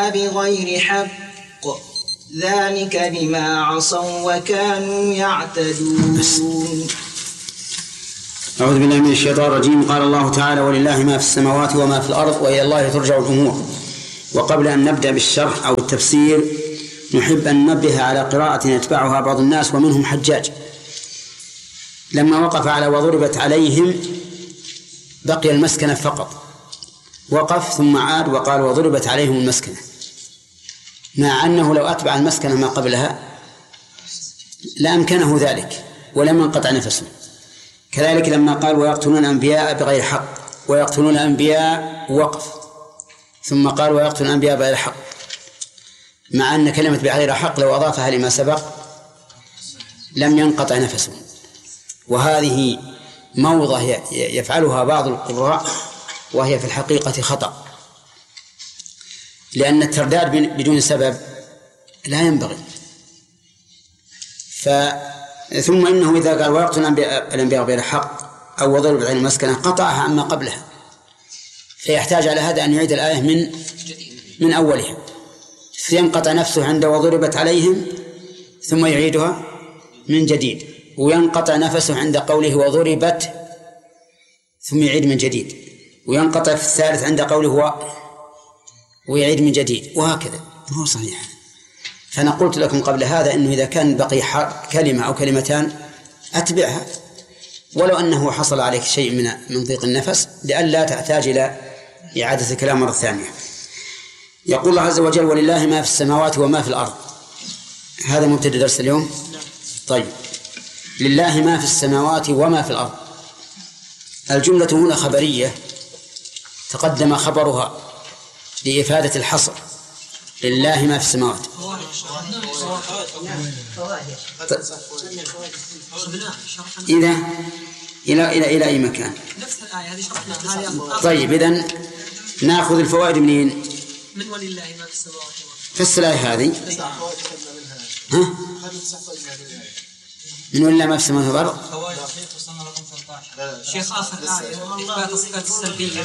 بغير حق ذلك بما عصوا وكانوا يعتدون. أعوذ بالله من الشيطان الرجيم. قال الله تعالى: ولله ما في السماوات وما في الأرض وإلى الله ترجع الأمور. وقبل أن نبدأ بالشرح أو التفسير نحب أن ننبه على قراءة يتبعها بعض الناس ومنهم حجاج. لما وقف على وضربت عليهم بقي المسكنة فقط، وقف ثم عاد وقال وضربت عليهم المسكنة، مع أنه لو أتبع المسكنة ما قبلها لأمكنه ذلك ولم ينقطع نفسه. كذلك لما قال ويقتلون الأنبياء بغير حق، ويقتلون الأنبياء وقف، ثم قال ويقتلون الأنبياء بغير حق، مع أن كلمة بغير حق لو أضافها لما سبق لم ينقطع نفسه. وهذه موضة يفعلها بعض القراء وهي في الحقيقة خطأ، لأن الترداد بدون سبب لا ينبغي. ثم إنه إذا قال ويقتل الأنبياء بغير حق أو وضرب عليهم المسكنة قطعها عما قبلها، فيحتاج على هذا أن يعيد الآية من أولها، فينقطع نفسه عند وضربت عليهم ثم يعيدها من جديد، وينقطع نفسه عند قوله وضربت ثم يعيد من جديد، وينقطع في الثالث عند قوله ويعيد من جديد، وهكذا. هو صحيح. فأنا قلت لكم قبل هذا أنه إذا كان بقي كلمة أو كلمتان أتبعها ولو أنه حصل عليك شيء من ضيق النفس، لئلا تحتاج إلى إعادة الكلام مرة ثانية. يقول الله عز وجل ولله ما في السماوات وما في الأرض. هذا مبتدأ درس اليوم. طيب، لله ما في السماوات وما في الأرض. الجملة هنا خبرية تقدم خبرها لإفادة الحصر. لله ما في السماوات. إلى أي مكان. طيب، إذن نأخذ الفوائد منين؟ من ولله ما في السماوات. فسر الآية هذه. من ولله ما في السماوات والأرض. شيخ آخر آية إثبات الصفات السلبية.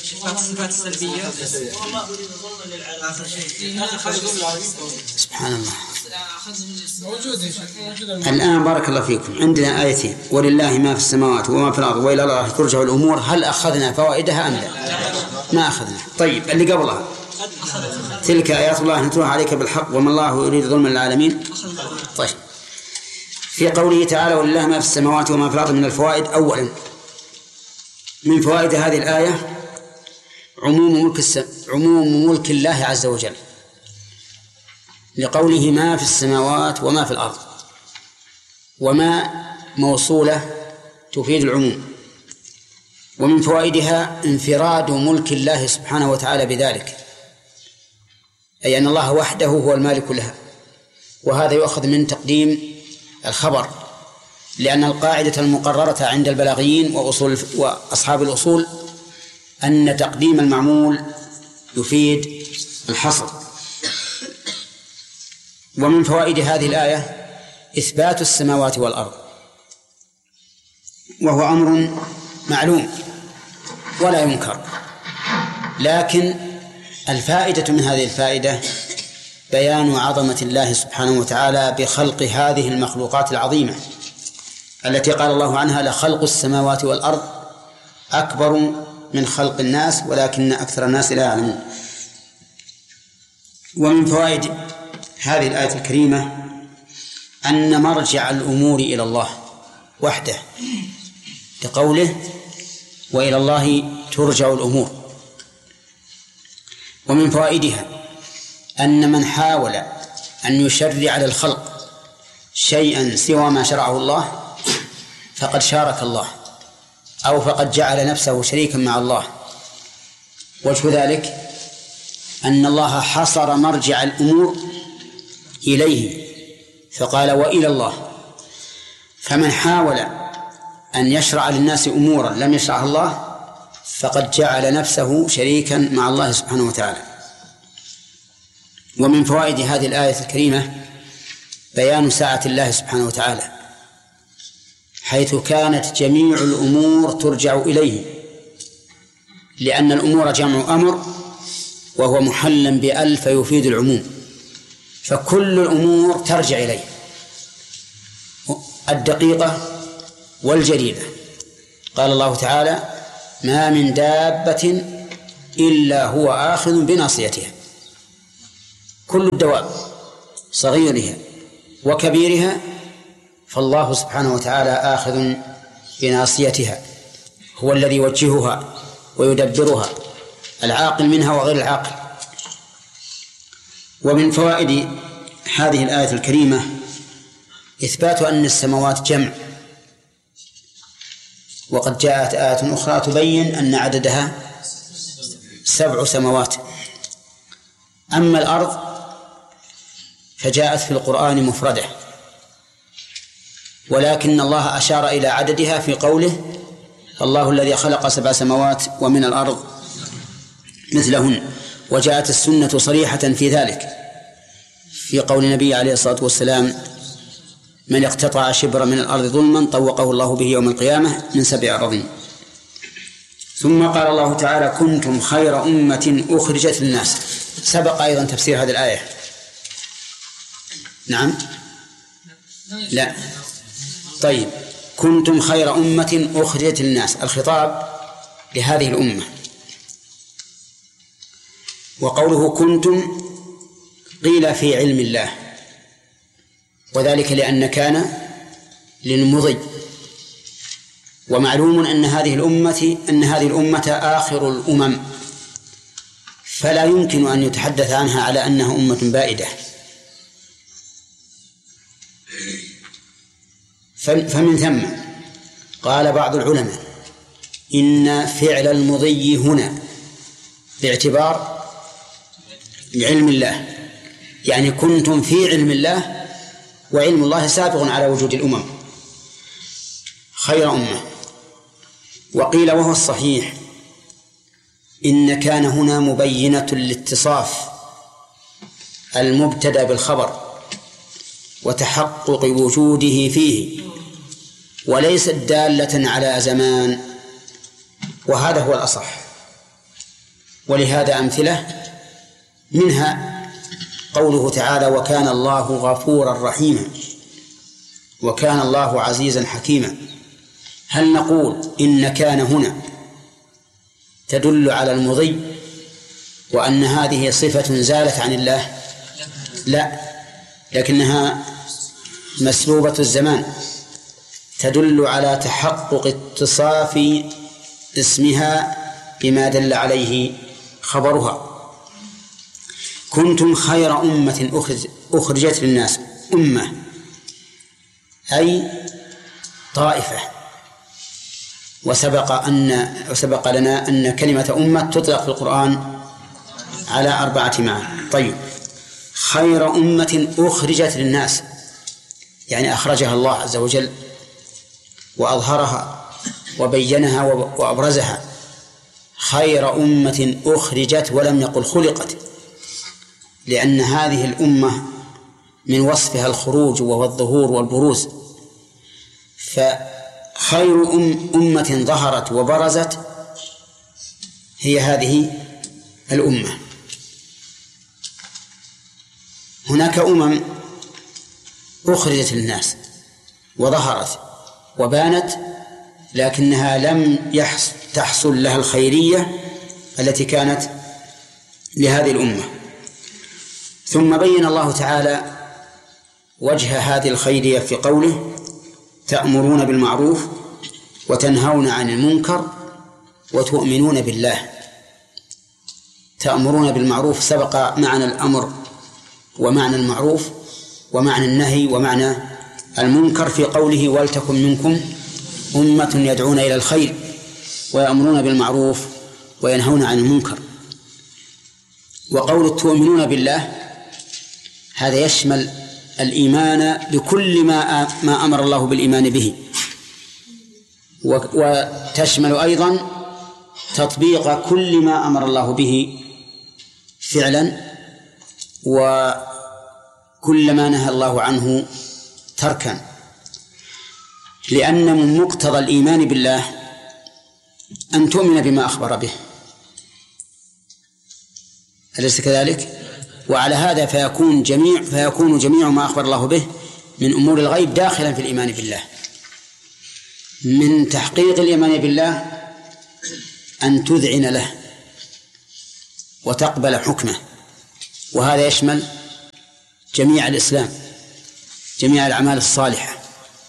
سبحان الله. الآن بارك الله فيكم عندنا آيتين: ولله ما في السماوات وما في الأرض وإلى الله ترجع الأمور. هل أخذنا فوائدها أم لا؟ ما أخذنا. طيب، اللي قبلها تلك آيات الله نتلوها عليك بالحق وما الله يريد ظلما للعالمين. طيب، في قوله تعالى ولله ما في السماوات وما في الأرض من الفوائد: أولا من فوائد هذه الآية عموم ملك الله عز وجل، لقوله ما في السماوات وما في الأرض، وما موصولة تفيد العموم. ومن فوائدها انفراد ملك الله سبحانه وتعالى بذلك، أي أن الله وحده هو المالك لها. وهذا يؤخذ من تقديم الخبر، لأن القاعدة المقررة عند البلاغيين وأصحاب الأصول أن تقديم المعمول يفيد الحصر. ومن فوائد هذه الآية إثبات السماوات والأرض، وهو أمر معلوم ولا ينكر، لكن الفائدة من هذه الفائدة بيان عظمة الله سبحانه وتعالى بخلق هذه المخلوقات العظيمة التي قال الله عنها لخلق السماوات والأرض أكبر من خلق الناس ولكن أكثر الناس لا يعلمون. ومن فوائد هذه الآية الكريمة أن مرجع الأمور إلى الله وحده، لقوله وإلى الله ترجع الأمور. ومن فوائدها أن من حاول أن يشرع على الخلق شيئا سوى ما شرعه الله فقد شارك الله، أو فقد جعل نفسه شريكا مع الله. وجه ذلك أن الله حصر مرجع الأمور إليه فقال وإلى الله، فمن حاول أن يشرع للناس أمورا لم يشرعها الله فقد جعل نفسه شريكا مع الله سبحانه وتعالى. ومن فوائد هذه الآية الكريمة بيان سعة الله سبحانه وتعالى، حيث كانت جميع الأمور ترجع إليه، لأن الأمور جمع أمر وهو محلا بأل فيفيد العموم، فكل الأمور ترجع إليه، الدقيقة والجليلة. قال الله تعالى: ما من دابة إلا هو آخذ بناصيتها. كل الدواب صغيرها وكبيرها فالله سبحانه وتعالى آخذ بناصيتها، هو الذي يوجهها ويدبرها، العاقل منها وغير العاقل. ومن فوائد هذه الآية الكريمة إثبات أن السماوات جمع، وقد جاءت آية أخرى تبين أن عددها 7 سماوات. أما الأرض فجاءت في القرآن مفردة، ولكن الله أشار إلى عددها في قوله: الله الذي خلق 7 سماوات ومن الأرض مثلهن. وجاءت السنة صريحة في ذلك في قول النبي عليه الصلاة والسلام: من اقتطع شبرا من الأرض ظلما طوقه الله به يوم القيامة من 7 أراضين. ثم قال الله تعالى: كنتم خير أمة أخرجت للناس. سبق أيضا تفسير هذه الآية. نعم؟ لا. طيب، كنتم خير أمة أخرجت للناس، الخطاب لهذه الأمة. وقوله كنتم قيل في علم الله، وذلك لأن كان للمضي، ومعلوم أن هذه الأمة آخر الأمم، فلا يمكن أن يتحدث عنها على أنها أمة بائدة. فمن ثم قال بعض العلماء إن فعل المضي هنا باعتبار علم الله، يعني كنتم في علم الله، وعلم الله سابق على وجود الأمم، خير أمة. وقيل وهو الصحيح إن كان هنا مبينة لاتصاف المبتدأ بالخبر وتحقق وجوده فيه، وليست دالة على زمان، وهذا هو الأصح. ولهذا أمثلة منها قوله تعالى: وكان الله غفورا رحيما، وكان الله عزيزا حكيما. هل نقول إن كان هنا تدل على المضي وأن هذه صفة زالت عن الله؟ لا، لكنها مسلوبة الزمان، تدل على تحقق اتصاف اسمها بما دل عليه خبرها. كنتم خير أمة أخرجت للناس، أمة أي طائفة. وسبق لنا أن كلمة أمة تطلق في القرآن على 4 معاني. طيب، خير أمة أخرجت للناس يعني أخرجها الله عز وجل وأظهرها وبينها وأبرزها. خير أمة أخرجت، ولم يقل خلقت، لأن هذه الأمة من وصفها الخروج وهو الظهور والبروز. فخير أمة ظهرت وبرزت هي هذه الأمة. هناك أمم أخرجت للناس وظهرت وبانت، لكنها لم تحصل لها الخيرية التي كانت لهذه الأمة. ثم بين الله تعالى وجه هذه الخيرية في قوله: تأمرون بالمعروف وتنهون عن المنكر وتؤمنون بالله. تأمرون بالمعروف، سبق معنى الأمر ومعنى المعروف ومعنى النهي ومعنى المنكر في قوله: ولتكن منكم أمة يدعون إلى الخير ويأمرون بالمعروف وينهون عن المنكر. وقول تؤمنون بالله هذا يشمل الإيمان بكل ما أمر الله بالإيمان به، وتشمل أيضا تطبيق كل ما أمر الله به فعلا، وكل ما نهى الله عنه تركا. لأن من مقتضى الإيمان بالله أن تؤمن بما أخبر به، أليس كذلك؟ وعلى هذا فيكون جميع ما أخبر الله به من أمور الغيب داخلا في الإيمان بالله. من تحقيق الإيمان بالله أن تذعن له وتقبل حكمه، وهذا يشمل جميع الإسلام، جميع الأعمال الصالحة.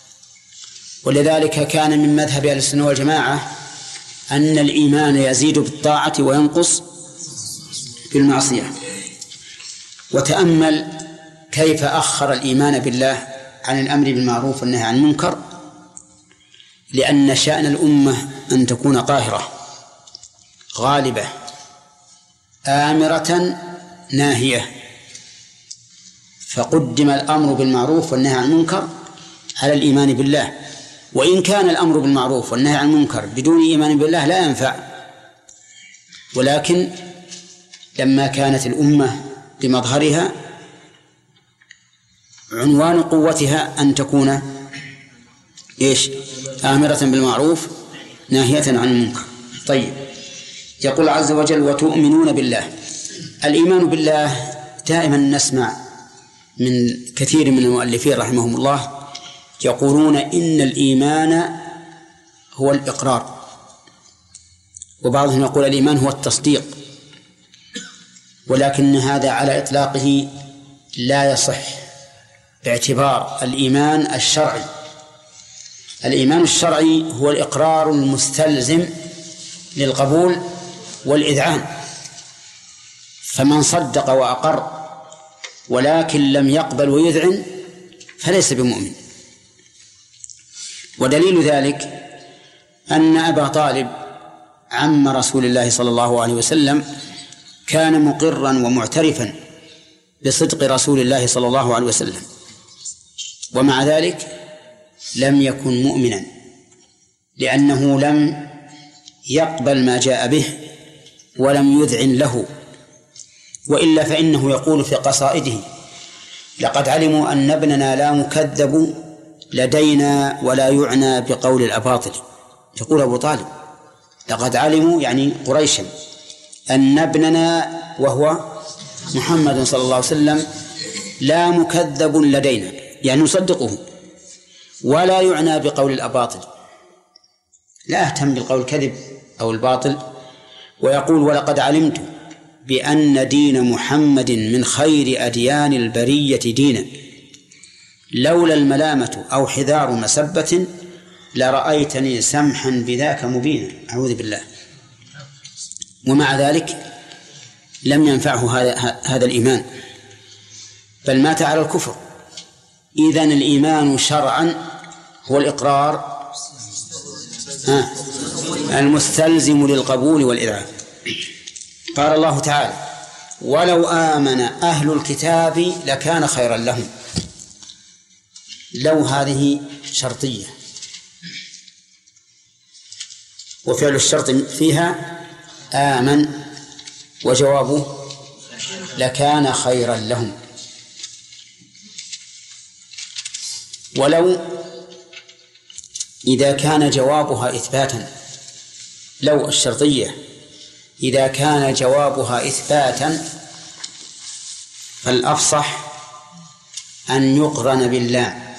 ولذلك كان من مذهب أهل السنة والجماعة أن الإيمان يزيد بالطاعة وينقص بالمعصية. وتأمل كيف أخر الإيمان بالله عن الأمر بالمعروف والنهي عن المنكر، لأن شأن الأمة أن تكون قاهرة غالبة آمرة ناهية، فقدم الأمر بالمعروف والنهي عن المنكر على الإيمان بالله. وإن كان الأمر بالمعروف والنهي عن المنكر بدون إيمان بالله لا ينفع، ولكن لما كانت الأمة بمظهرها عنوان قوتها أن تكون آمرة بالمعروف ناهية عن المنكر. طيب، يقول عز وجل وتؤمنون بالله. الإيمان بالله دائما نسمع من كثير من المؤلفين رحمهم الله يقولون إن الإيمان هو الإقرار، وبعضهم يقول الإيمان هو التصديق، ولكن هذا على إطلاقه لا يصح باعتبار الإيمان الشرعي. الإيمان الشرعي هو الإقرار المستلزم للقبول والإذعان، فمن صدق وأقر ولكن لم يقبل ويذعن فليس بمؤمن. ودليل ذلك أن أبا طالب عم رسول الله صلى الله عليه وسلم كان مقرا ومعترفا بصدق رسول الله صلى الله عليه وسلم، ومع ذلك لم يكن مؤمنا، لأنه لم يقبل ما جاء به ولم يذعن له. وإلا فإنه يقول في قصائده لقد علموا أن ابننا لا مكذب لدينا ولا يعنى بقول الأباطل. يقول أبو طالب لقد علموا يعني قريشا أن ابننا وهو محمد صلى الله عليه وسلم لا مكذب لدينا، يعني نصدقه، ولا يعنى بقول الأباطل، لا أهتم بالقول الكذب أو الباطل. ويقول ولقد علمت بأن دين محمد من خير أديان البرية دينا لولا الملامة أو حذار مسبة لرأيتني سمحا بذاك مبينا. أعوذ بالله. ومع ذلك لم ينفعه هذا الإيمان، بل مات على الكفر. إذن الإيمان شرعا هو الإقرار المستلزم للقبول والإذعان. قال الله تعالى ولو آمن أهل الكتاب لكان خيرا لهم. لو هذه شرطية، وفعل الشرط فيها آمن، وجوابه لكان خيرا لهم. ولو إذا كان جوابها إثباتا، لو الشرطية إذا كان جوابها إثباتا فالأفصح أن يقرن باللام.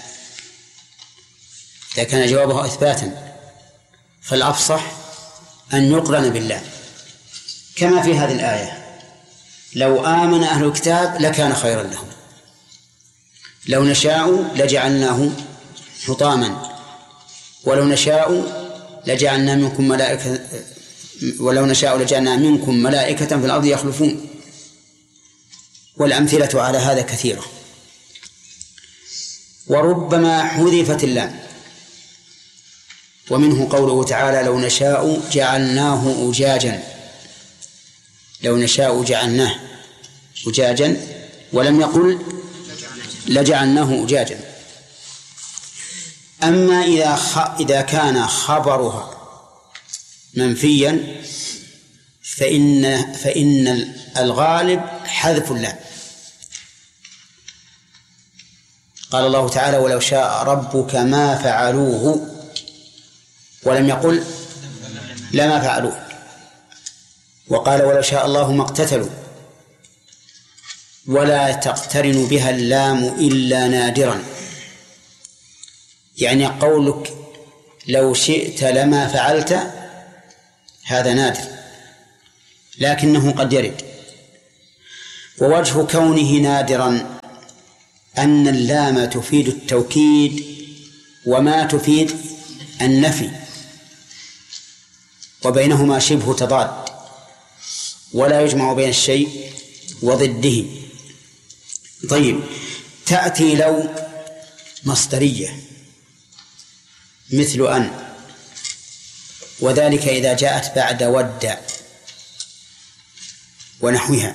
إذا كان جوابها إثباتا فالأفصح أن يقرن باللام، كما في هذه الآية لو آمن أهل الكتاب لكان خيرا لهم، لو نشاء لجعلناه حطاما، ولو نشاء لجعلنا منكم ملائكة، ولو نشاء لجعلنا منكم ملائكة في الأرض يخلفون. والأمثلة على هذا كثيرة. وربما حذفت اللام، ومنه قوله تعالى لو نشاء جعلناه أجاجا، لو نشاء جعلناه أجاجا، ولم يقل لجعلناه أجاجا. أما إذا كان خبرها منفيا فإن الغالب حذف اللام. قال الله تعالى ولو شاء ربك ما فعلوه، ولم يقل لما فعلوه. وقال ولو شاء الله ما اقتتلوا، ولا تقترن بها اللام إلا نادرا، يعني قولك لو شئت لما فعلت هذا نادر لكنه قد يرد. ووجه كونه نادرا أن اللام تفيد التوكيد وما تفيد النفي، وبينهما شبه تضاد، ولا يجمع بين الشيء وضده. طيب، تأتي لو مصدرية مثل أن، وذلك إذا جاءت بعد ود ونحوها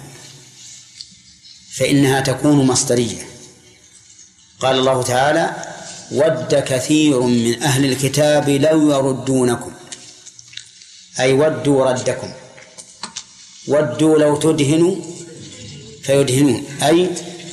فإنها تكون مصدرية. قال الله تعالى: ود كثير من أهل الكتاب لو يردونكم، أي ودوا ردكم، ودوا لو تدهنوا فيدهنون، أي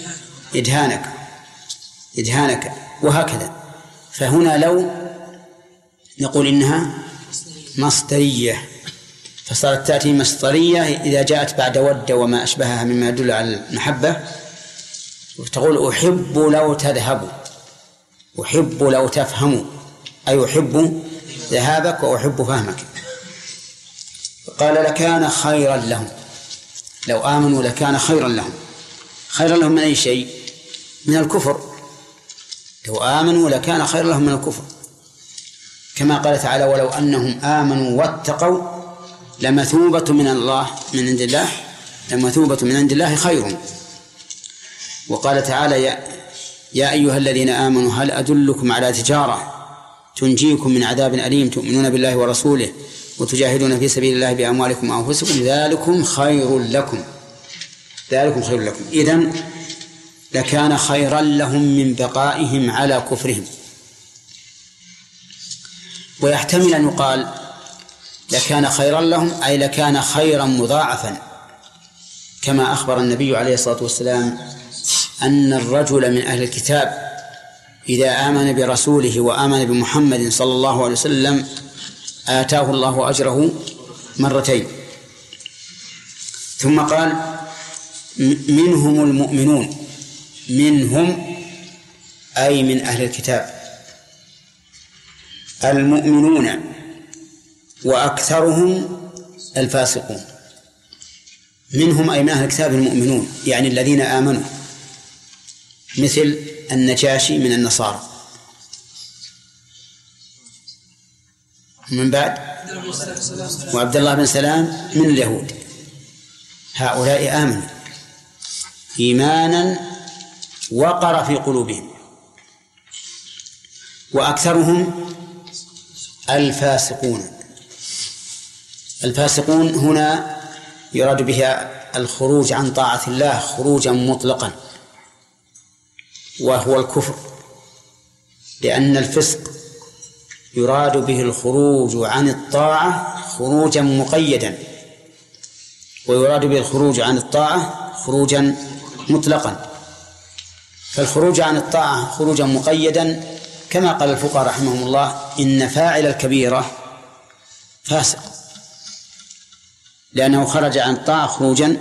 إدهانك وهكذا. فهنا لو نقول إنها مصدرية، فصارت تأتي مصدرية إذا جاءت بعد ود وما أشبهها مما يدل على المحبة، وتقول أحب لو تذهبوا، أحب لو تفهموا، أي أحب ذهابك وأحب فهمك. قال: لكان خيرا لهم، لو آمنوا لكان خيرا لهم. خيرا لهم من أي شيء؟ من الكفر. لو آمنوا لكان خيرا لهم من الكفر، كما قال تعالى: ولو أنهم آمنوا واتقوا لمثوبة من الله من عند الله، لمثوبة من عند الله خير. وقال تعالى: يا أيها الذين آمنوا هل أدلكم على تجارة تنجيكم من عذاب أليم تؤمنون بالله ورسوله وتجاهدون في سبيل الله بأموالكم وأنفسكم ذلكم خير لكم. ذلكم خير لكم. إذن لكان خيرا لهم من بقائهم على كفرهم. ويحتمل أن يقال لكان خيرا لهم أي لكان خيرا مضاعفا، كما أخبر النبي عليه الصلاة والسلام أن الرجل من أهل الكتاب إذا آمن برسوله وآمن بمحمد صلى الله عليه وسلم آتاه الله أجره مرتين. ثم قال: منهم المؤمنون، منهم أي من أهل الكتاب المؤمنون، وأكثرهم الفاسقون. منهم أي من أهل الكتاب المؤمنون، يعني الذين آمنوا، مثل النجاشي من النصارى، من بعد وعبد الله بن سلام من اليهود. هؤلاء آمنوا إيمانا وقر في قلوبهم. وأكثرهم الفاسقون. الفاسقون هنا يراد بها الخروج عن طاعة الله خروجا مطلقا، وهو الكفر، لأن الفسق يراد به الخروج عن الطاعة خروجا مقيدا، ويراد به الخروج عن الطاعة خروجا مطلقا. فالخروج عن الطاعة خروجا مقيدا كما قال الفقهاء رحمهم الله: إن فاعل الكبيرة فاسق، لأنه خرج عن الطاعة خروجا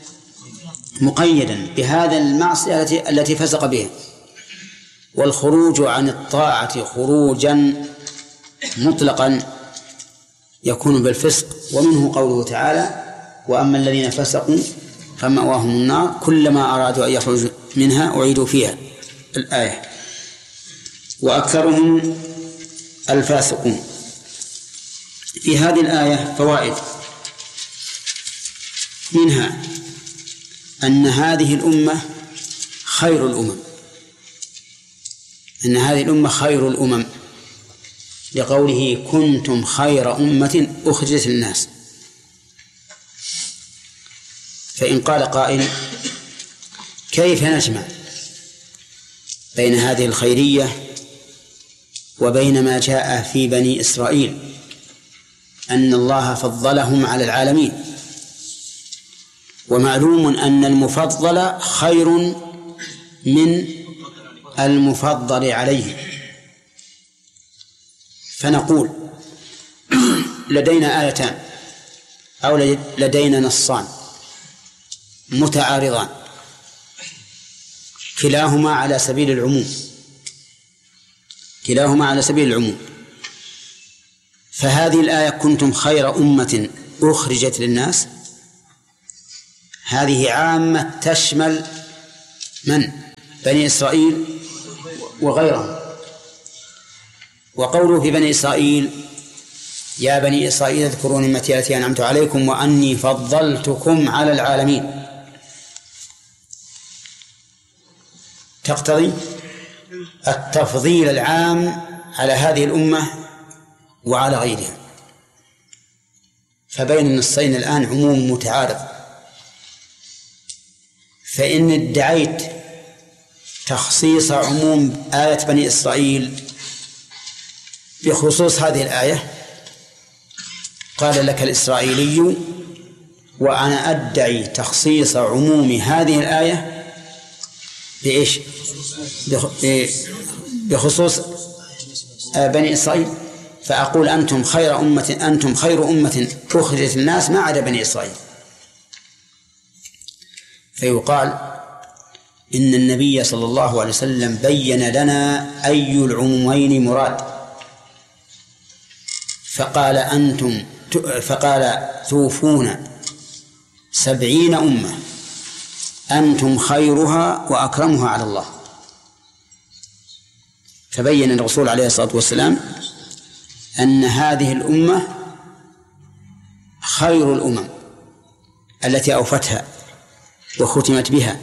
مقيدا بهذا المعصية التي فسق بها. والخروج عن الطاعة خروجا مطلقا يكون بالفسق، ومنه قوله تعالى: وأما الذين فسقوا فمأواهم النار كلما أرادوا أن يخرجوا منها أعيدوا فيها. الآية. وأكثرهم الفاسقون. في هذه الآية فوائد، منها أن هذه الأمة خير الأمم، أن هذه الأمة خير الأمم، لقوله: كنتم خير أمة أخرجت للناس. فإن قال قائل: كيف نجمع بين هذه الخيرية وبين ما جاء في بني إسرائيل أن الله فضلهم على العالمين؟ ومعلوم أن المفضل خير من المفضل عليه. فنقول: لدينا آيتان أو لدينا نصان متعارضان، كلاهما على سبيل العموم، كلاهما على سبيل العموم. فهذه الآية كنتم خير أمة أخرجت للناس، هذه عامة تشمل من؟ بني إسرائيل وغيرهم. وقوله في بني إسرائيل يا بني إسرائيل اذكروا نعمتي التي أنعمت عليكم وأني فضلتكم على العالمين، تقتضي التفضيل العام على هذه الأمة وعلى غيرها. فبين النصين الآن عموم متعارض، فإن ادعيت تخصيص عموم آية بني إسرائيل بخصوص هذه الآية قال لك الإسرائيلي وأنا أدعي تخصيص عموم هذه الآية بإيش؟ بخصوص بني إسرائيل، فأقول أنتم خير أمة أخرجت الناس ما عدا بني إسرائيل. فيقال إن النبي صلى الله عليه وسلم بين لنا أي العمومين مراد، فقال توفون 70 أمة أنتم خيرها وأكرمها على الله. فبين الرسول عليه الصلاة والسلام أن هذه الأمة خير الأمم التي أوفتها وختمت بها،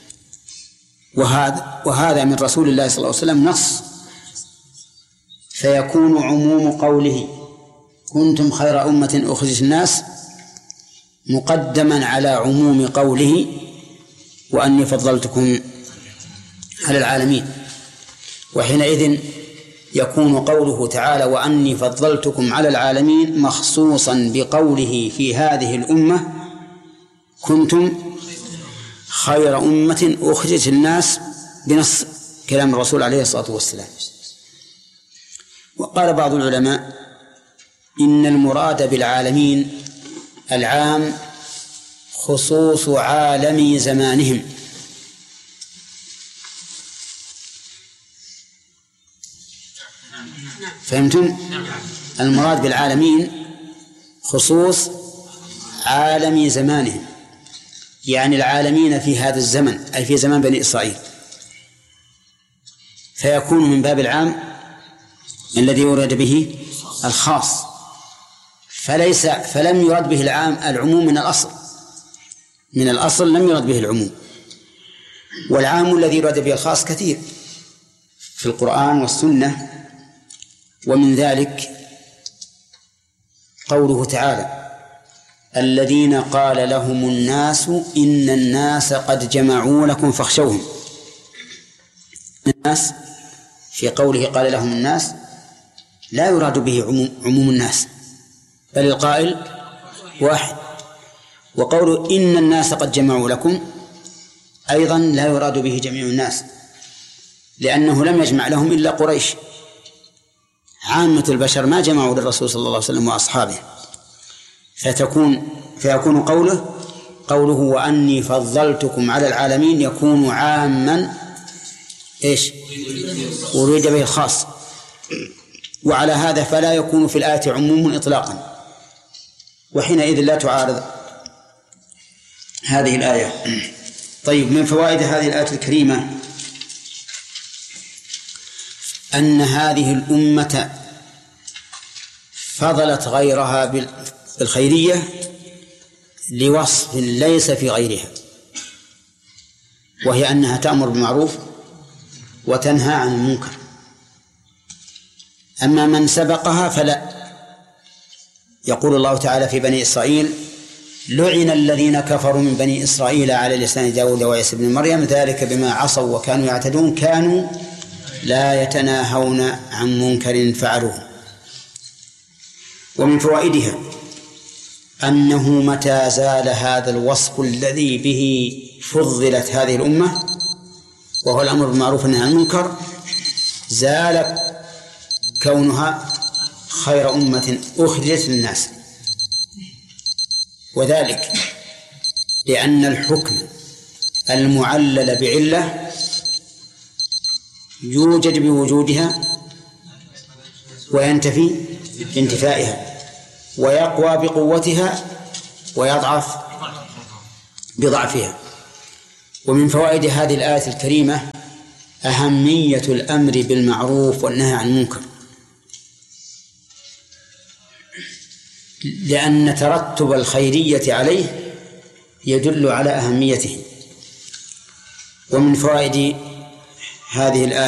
وهذا من رسول الله صلى الله عليه وسلم نص، فيكون عموم قوله كنتم خير أمة أخرجت الناس مقدما على عموم قوله وأني فضلتكم على العالمين. وحينئذ يكون قوله تعالى وأني فضلتكم على العالمين مخصوصا بقوله في هذه الأمة كنتم خير أمة أخرجت الناس بنص كلام الرسول عليه الصلاة والسلام. وقال بعض العلماء إن المراد بالعالمين العام خصوص عالم زمانهم، فهمتم؟ المراد بالعالمين خصوص عالم زمانهم، يعني العالمين في هذا الزمن أي في زمان بني إسرائيل، فيكون من باب العام الذي يراد به الخاص، فلم يرد به العموم من الأصل لم يرد به العموم. والعام الذي يراد به الخاص كثير في القرآن والسنة، ومن ذلك قوله تعالى الذين قال لهم الناس إن الناس قد جمعوا لكم فاخشوهم. الناس في قوله قال لهم الناس لا يراد به عموم الناس، بل القائل واحد. وقوله إن الناس قد جمعوا لكم أيضا لا يراد به جميع الناس، لأنه لم يجمع لهم إلا قريش، عامة البشر ما جمعوا للرسول صلى الله عليه وسلم وأصحابه، فيكون قوله وأني فضلتكم على العالمين يكون عاما إيش؟ أريد به الخاص. وعلى هذا فلا يكون في الآية عموم إطلاقا، وحينئذ لا تعارض هذه الآية. طيب، من فوائد هذه الآية الكريمة أن هذه الأمة فضلت غيرها بالخيرية لوصف ليس في غيرها، وهي أنها تأمر بالمعروف وتنهى عن المنكر. أما من سبقها فلا. يقول الله تعالى في بني إسرائيل لعن الذين كفروا من بني إسرائيل على لسان داود وعيسى بن مريم ذلك بما عصوا وكانوا يعتدون كانوا لا يتناهون عن منكر فعلوه. ومن فوائدها أنه متى زال هذا الوصف الذي به فضلت هذه الأمة وهو الأمر بالمعروف والنهي عن المنكر زال كونها خير أمة أخرجت للناس، وذلك لأن الحكم المعلل بعلة يوجد بوجودها وينتفي بانتفائها، ويقوى بقوتها ويضعف بضعفها. ومن فوائد هذه الآية الكريمة أهمية الأمر بالمعروف والنهي عن المنكر، لأن ترتب الخيرية عليه يدل على أهميته. ومن فوائد هذه الآية